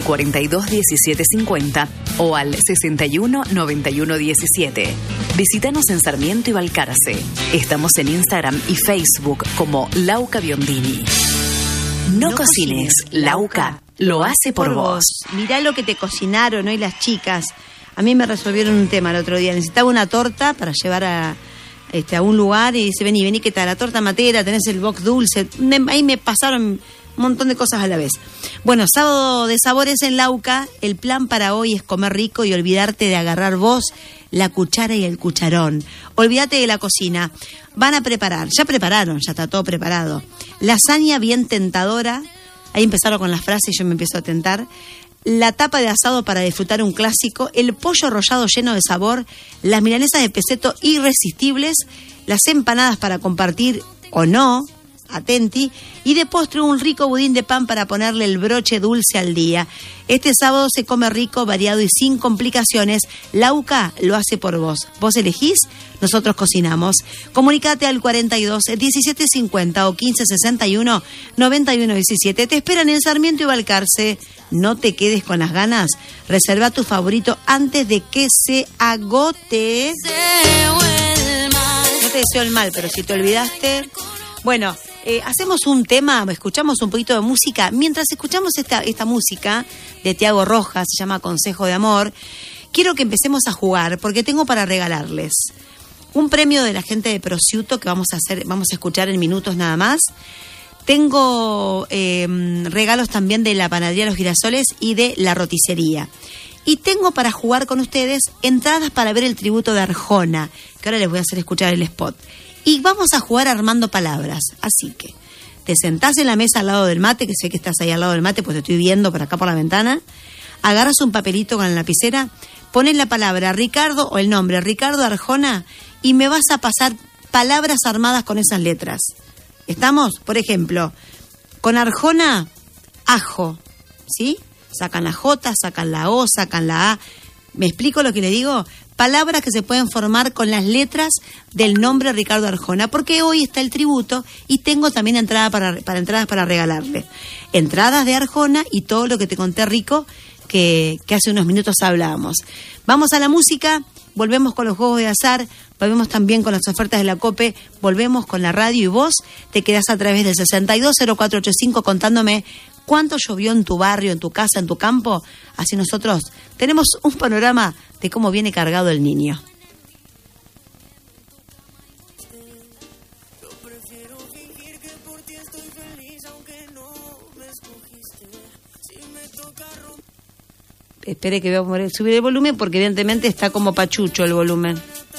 42 17 50 o al 61 91 17. Visítanos en Sarmiento y Balcarce. Estamos en Instagram y Facebook como Lauca Biondini. No cocines, Lauca lo hace por vos. Mirá lo que te cocinaron hoy las chicas. A mí me resolvieron un tema el otro día. Necesitaba una torta para llevar a un lugar y dice, vení, ¿qué tal? La torta matera, tenés el box dulce. Ahí me pasaron un montón de cosas a la vez. Bueno, sábado de sabores en Lauca. El plan para hoy es comer rico y olvidarte de agarrar vos la cuchara y el cucharón. Olvídate de la cocina. Van a preparar, ya prepararon, ya está todo preparado. Lasaña bien tentadora. Ahí empezaron con las frases y yo me empiezo a tentar. La tapa de asado para disfrutar un clásico, el pollo arrollado lleno de sabor, las milanesas de peseto irresistibles, las empanadas para compartir o no, atenti, y de postre un rico budín de pan para ponerle el broche dulce al día. Este sábado se come rico, variado y sin complicaciones. Lauca lo hace por vos. Vos elegís, nosotros cocinamos. Comunicate al 42 17 50 o 15 61 91 17. Te esperan en Sarmiento y Balcarce. No te quedes con las ganas. Reserva tu favorito antes de que se agote. No te deseo el mal, pero si te olvidaste... Bueno, hacemos un tema, escuchamos un poquito de música. Mientras escuchamos esta música de Tiago Rojas, se llama Consejo de Amor, quiero que empecemos a jugar, porque tengo para regalarles un premio de la gente de Prosciutto que vamos a escuchar en minutos nada más. Tengo regalos también de la Panadería Los Girasoles y de la Roticería. Y tengo para jugar con ustedes entradas para ver el tributo de Arjona, que ahora les voy a hacer escuchar el spot. Y vamos a jugar armando palabras. Así que te sentás en la mesa al lado del mate, que sé que estás ahí al lado del mate, pues te estoy viendo por acá por la ventana. Agarras un papelito con la lapicera, pones la palabra Ricardo o el nombre Ricardo Arjona y me vas a pasar palabras armadas con esas letras. ¿Estamos? Por ejemplo, con Arjona, ajo, ¿sí? Sacan la J, sacan la O, sacan la A. ¿Me explico lo que le digo? Palabras que se pueden formar con las letras del nombre Ricardo Arjona, porque hoy está el tributo y tengo también entradas para regalarle. Entradas de Arjona y todo lo que te conté, Rico, que hace unos minutos hablábamos. Vamos a la música, volvemos con los juegos de azar, volvemos también con las ofertas de la COPE, volvemos con la radio y vos te quedás a través del 620485 contándome cuánto llovió en tu barrio, en tu casa, en tu campo. Así nosotros tenemos un panorama de cómo viene cargado el niño. Espere que voy a subir el volumen porque evidentemente está como pachucho el volumen.